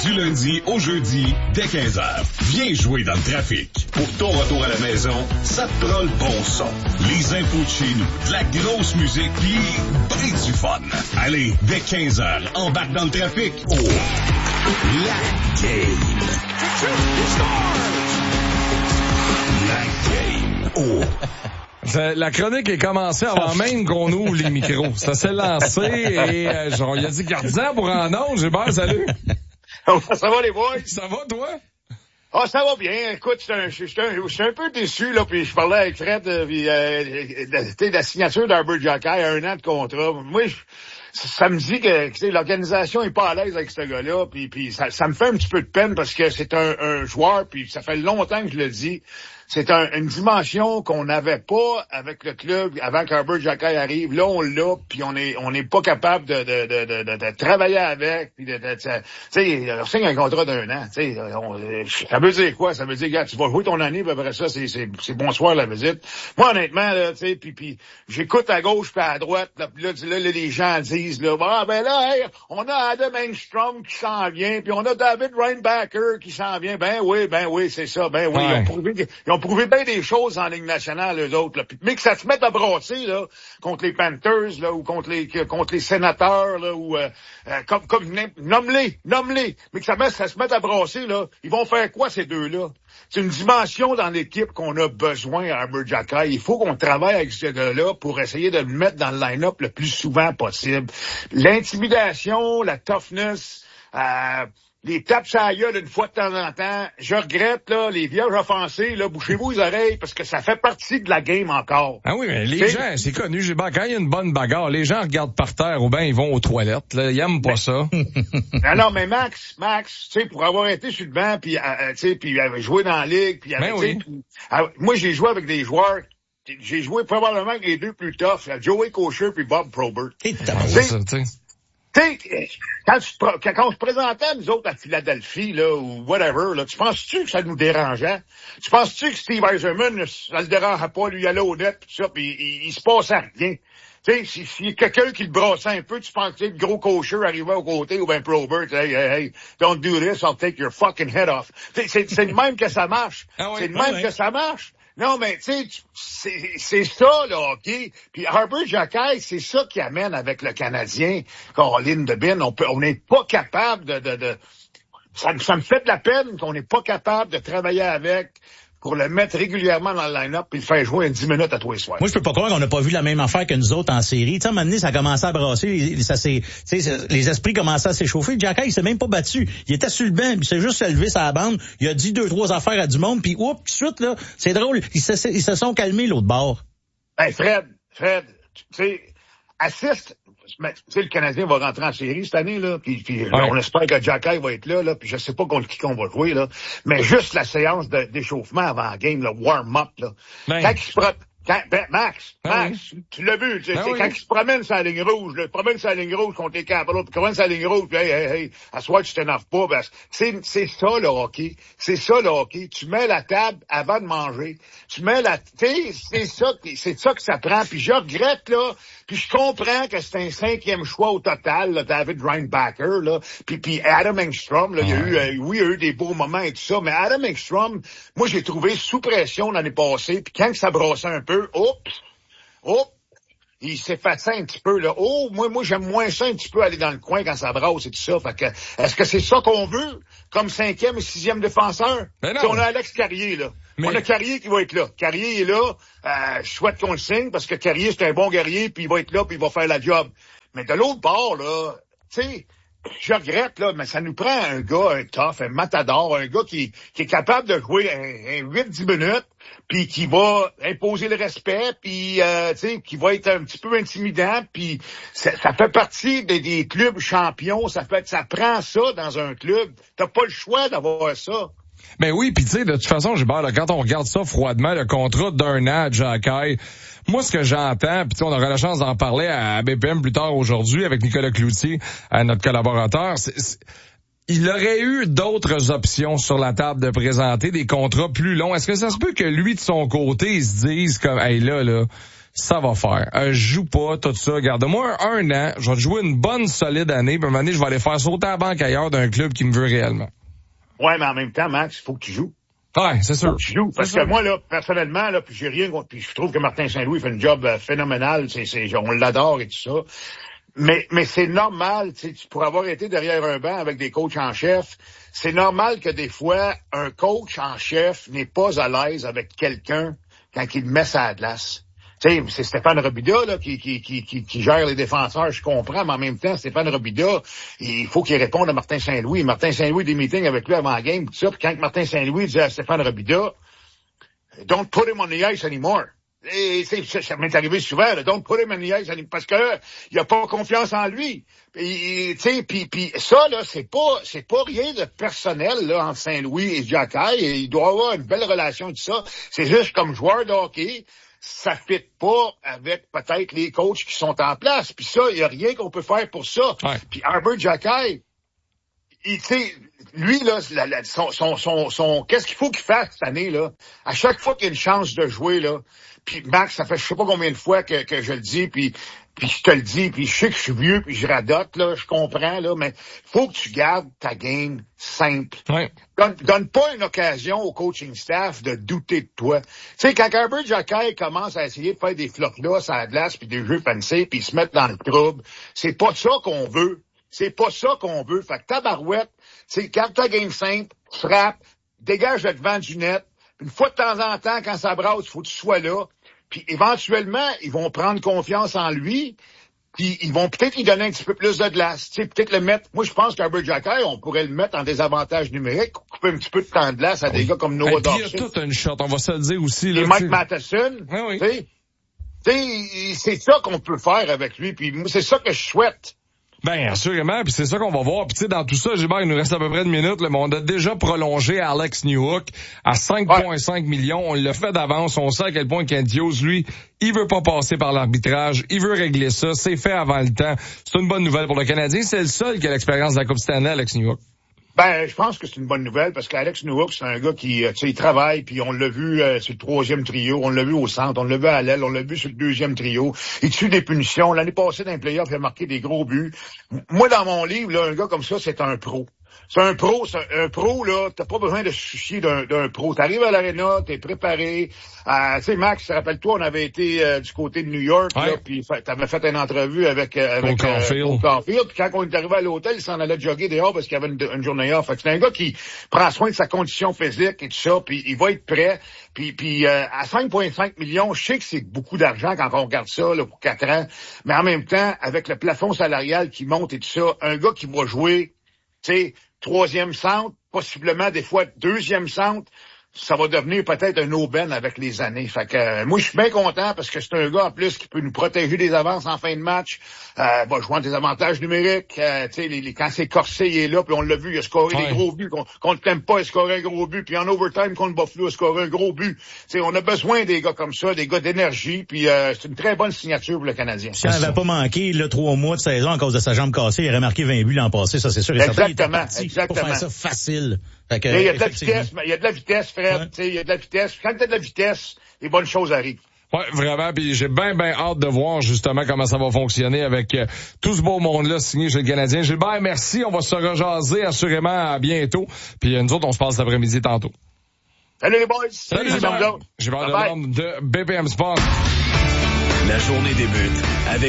Du lundi au jeudi, dès 15h. Viens jouer dans le trafic. Pour ton retour à la maison, ça te prend le bon son. Les infos de chez nous, de la grosse musique, pis ben du fun. Allez, dès 15h, embarque dans le trafic. Oh, la game. La game. Oh. La chronique est commencée avant même qu'on ouvre les micros. Ça s'est lancé et genre, il a dit gardien pour en ondes. J'ai peur, salut. Ça va les boys? Ça va toi? Ah, ça va bien. Écoute, je suis un peu déçu, là, puis je parlais avec Fred, de la signature d'Arbor Jockey, 1 an de contrat. Moi, ça me dit que l'organisation est pas à l'aise avec ce gars-là, puis ça me fait un petit peu de peine parce que c'est un joueur, puis ça fait longtemps que je le dis. C'est une dimension qu'on n'avait pas avec le club avant qu'Arbor Jockey arrive. Là, on l'a, puis on est pas capable de travailler avec, puis tu sais, on signe un contrat d'1 an. Tu sais, ça veut dire quoi? Ça veut dire, gars, tu vas jouer ton année, puis après ça, c'est bonsoir la visite. Moi, honnêtement, là, tu sais, puis j'écoute à gauche puis à droite, là, les gens disent, là, ah ben là, hey, on a Adam Engstrom qui s'en vient, puis on a David Reinbacher qui s'en vient. Ben oui, c'est ça. Ben oui, ouais. Ils ont prouvé bien des choses en Ligue nationale, eux autres, là. Puis, mais que ça se mette à brasser, là, contre les Panthers, là, ou contre les Sénateurs, là, ou, nomme-les. Mais que ça se mette à brasser, là. Ils vont faire quoi, ces deux-là? C'est une dimension dans l'équipe qu'on a besoin à Arbor Jockey. Il faut qu'on travaille avec ce gars-là pour essayer de le mettre dans le line-up le plus souvent possible. L'intimidation, la toughness, les tapes sur la gueule une fois de temps en temps. Je regrette, là, les vierges offensées, là, bouchez-vous les oreilles, parce que ça fait partie de la game encore. Ah oui, mais les gens, c'est connu, quand il y a une bonne bagarre, les gens regardent par terre ou bien ils vont aux toilettes, là, ils aiment pas ça. Non, mais Max, tu sais, pour avoir été sur le banc, puis, tu sais, puis joué dans la ligue, puis, oui. Moi, j'ai joué avec des joueurs. J'ai joué probablement avec les deux plus toughs, Joey Kosher puis Bob Probert. Tu sais, quand on se présentait, nous autres, à Philadelphie, là, ou whatever, là, tu penses-tu que ça nous dérangeait? Tu penses-tu que Steve Eiserman, ça le dérangeait pas, lui, aller au net, pis ça, pis il se passait rien? Tu sais, s'il y a quelqu'un qui le brassait un peu, tu penses que le gros cocheur arrivait au côté, ou ben Probert, hey, don't do this, I'll take your fucking head off. C'est de même que ça marche. Ah oui, c'est de même que ça marche. Non, mais tu sais, c'est ça, là, OK? Puis Arbor Jockey, c'est ça qui amène avec le Canadien, Caroline Debin. On n'est pas capable ça me fait de la peine qu'on n'est pas capable de travailler avec pour le mettre régulièrement dans le line-up et le faire jouer 10 minutes à tous les soirs. Moi, je peux pas croire qu'on n'a pas vu la même affaire que nous autres en série. Tu sais, à un moment donné, ça a commencé à brasser, les esprits commençaient à s'échauffer. Jockey, il s'est même pas battu. Il était sur le banc, il s'est juste levé sa bande, il a dit 2-3 affaires à du monde, puis oups, tout de suite, là, c'est drôle, ils se sont calmés l'autre bord. Hey, Fred, tu sais, assiste. Tu sais, le Canadien va rentrer en série cette année, là, puis ouais. On espère que Jockey va être là, puis je sais pas contre qui qu'on va jouer, là, mais juste la séance d'échauffement avant la game, le warm-up, là. Ben. Quand il se Max, tu l'as vu, tu sais, quand il se promène sur la ligne rouge, là, contre les Capitals, puis promène sur la ligne rouge, puis hey, à soir, tu t'énerves pas, ben, c'est ça, le hockey. C'est ça, le hockey. Tu mets la table avant de manger. Tu mets c'est ça que ça prend, puis je regrette, là, puis je comprends que c'est un 5e choix au total, là, David Reinbacher, là, puis Adam Engstrom, là, il y a eu des beaux moments et tout ça, mais Adam Engstrom, moi, j'ai trouvé sous pression l'année passée, puis quand ça brassait un peu, il s'effaçait un petit peu, là. Moi, j'aime moins ça un petit peu aller dans le coin quand ça brasse et tout ça. Fait que, est-ce que c'est ça qu'on veut comme 5e et 6e défenseur? On a Alex Carrier, là. Mais... On a Carrier qui va être là. Carrier est là. Je souhaite qu'on le signe parce que Carrier, c'est un bon guerrier, puis il va être là, puis il va faire la job. Mais de l'autre bord, là, tu sais, je regrette, là, mais ça nous prend un gars, un tough, un matador, un gars qui est capable de jouer un 8-10 minutes, puis qui va imposer le respect, puis tu sais, qui va être un petit peu intimidant, puis ça fait partie des clubs champions, ça prend ça dans un club. T'as pas le choix d'avoir ça. Ben oui, puis tu sais, de toute façon, Gilbert, là, quand on regarde ça froidement, le contrat d'1 an à Jockey, moi, ce que j'entends, puis on aura la chance d'en parler à BPM plus tard aujourd'hui avec Nicolas Cloutier, notre collaborateur, il aurait eu d'autres options sur la table de présenter des contrats plus longs. Est-ce que ça se peut que lui, de son côté, il se dise comme, hey là, ça va faire. Je joue pas, tout ça. Garde-moi un an, je vais te jouer une bonne solide année, puis à un moment donné, je vais aller faire sauter à la banque ailleurs d'un club qui me veut réellement. Ouais, mais en même temps, Max, il faut que tu joues. Ouais, c'est sûr. Faut que tu joues. Parce que moi, là, personnellement, là, puis j'ai rien contre, puis je trouve que Martin Saint-Louis fait un job phénoménal. On l'adore et tout ça. Mais c'est normal, tu sais, pour avoir été derrière un banc avec des coachs en chef, c'est normal que des fois, un coach en chef n'est pas à l'aise avec quelqu'un quand il met sa glace. Tu sais, c'est Stéphane Robida, là, qui gère les défenseurs, je comprends, mais en même temps, Stéphane Robida, il faut qu'il réponde à Martin Saint-Louis. Martin Saint-Louis, des meetings avec lui avant la game, tout ça, puis quand Martin Saint-Louis dit à Stéphane Robida, don't put him on the ice anymore. Et ça m'est arrivé souvent, là, don't put him on the ice anymore, parce que il a pas confiance en lui. Puis ça, là, c'est pas rien de personnel, là, entre Saint-Louis et Giaccai. Il doit avoir une belle relation de ça. C'est juste comme joueur de hockey, ça fit pas avec peut-être les coachs qui sont en place. Puis ça, il y a rien qu'on peut faire pour ça. Ouais. Puis Arbor Giaccai, lui, là, son qu'est-ce qu'il faut qu'il fasse cette année, là? À chaque fois qu'il y a une chance de jouer, là, puis Max, ça fait je sais pas combien de fois que je le dis, puis je te le dis, puis je sais que je suis vieux, puis je radote, là, je comprends, là, mais faut que tu gardes ta game simple. Ouais. Donne pas une occasion au coaching staff de douter de toi. Tu sais, quand Arbor Giaccai commence à essayer de faire des flocs-là, sur la glace, puis des jeux pensés, puis se mettre dans le trouble, c'est pas ça qu'on veut. C'est pas ça qu'on veut. Fait que tabarouette, c'est garde ta game simple, frappe, dégage le devant du net. Une fois de temps en temps, quand ça brasse, il faut que tu sois là. Puis éventuellement, ils vont prendre confiance en lui. Puis ils vont peut-être lui donner un petit peu plus de glace. Tu sais, peut-être le mettre. Moi, je pense qu'Arbor Giaccai, on pourrait le mettre en désavantage numérique, couper un petit peu de temps de glace à des gars comme Noah Dobson. Il y a toute une shot, on va se le dire aussi. Et Là, Mike Matheson. Oui. Tu sais, c'est ça qu'on peut faire avec lui. Puis moi, c'est ça que je souhaite. Ben, assurément, puis c'est ça qu'on va voir. Puis tu sais, dans tout ça, Gilbert, il nous reste à peu près une minute, là, mais on a déjà prolongé Alex Newhook à 5,5 millions. On l'a fait d'avance. On sait à quel point Kent Hughes, lui, il veut pas passer par l'arbitrage. Il veut régler ça. C'est fait avant le temps. C'est une bonne nouvelle pour le Canadien. C'est le seul qui a l'expérience de la Coupe Stanley, Alex Newhook. Ben, je pense que c'est une bonne nouvelle parce qu'Alex Newhook, c'est un gars qui, tu sais, il travaille, puis on l'a vu sur le troisième trio, on l'a vu au centre, on l'a vu à l'aile, on l'a vu sur le deuxième trio. Il tue des punitions. L'année passée, dans les playoffs, il a marqué des gros buts. Moi, dans mon livre, là, un gars comme ça, c'est un pro. C'est un pro, là, t'as pas besoin de se soucier d'un pro. T'arrives à l'aréna, t'es préparé. Tu sais, Max, rappelle-toi, on avait été du côté de New York, ouais. là, puis t'avais fait une entrevue avec Caulfield. Puis quand on est arrivé à l'hôtel, il s'en allait jogger dehors parce qu'il y avait une journée off. Fait que c'est un gars qui prend soin de sa condition physique et tout ça, puis il va être prêt. Puis à 5,5 millions, je sais que c'est beaucoup d'argent quand on regarde ça là, pour 4 ans, mais en même temps, avec le plafond salarial qui monte et tout ça, un gars qui va jouer, tu sais, troisième centre, possiblement des fois deuxième centre, ça va devenir peut-être un aubaine avec les années. Fait que moi, je suis bien content parce que c'est un gars en plus qui peut nous protéger des avances en fin de match, va jouer des avantages numériques. Tu sais, quand c'est corsé, il est là, puis on l'a vu, il a scoré des gros buts. Qu'on ne t'aime pas, il a scoré un gros but. Puis en overtime, contre Buffalo, il a scoré un gros but. Tu sais, on a besoin des gars comme ça, des gars d'énergie, puis c'est une très bonne signature pour le Canadien. Si on n'avait pas manqué là 3 mois de saison à cause de sa jambe cassée, il aurait marqué 20 buts l'an passé, ça c'est sûr. Exactement. Pour faire ça facile. Il y a de la vitesse, il y a de la vitesse, Fred. Ouais. Il y a de la vitesse. Quand tu as de la vitesse, les bonnes choses arrivent. Ouais, vraiment. Puis j'ai bien hâte de voir justement comment ça va fonctionner avec tout ce beau monde-là signé chez le Canadien. Gilbert, merci. On va se rejaser assurément à bientôt. Puis nous autres, on se passe l'après-midi tantôt. Salut les boys. Salut Gilbert. Gilbert de BPM Sport. La journée débute avec